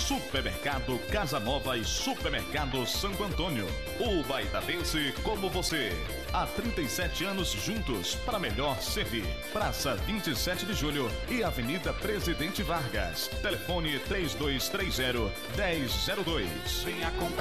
Supermercado Casa Nova e Supermercado Santo Antônio. O baitadense como você. Há 37 anos juntos para melhor servir. Praça 27 de Julho e Avenida Presidente Vargas. Telefone 3230-1002. Venha comprar.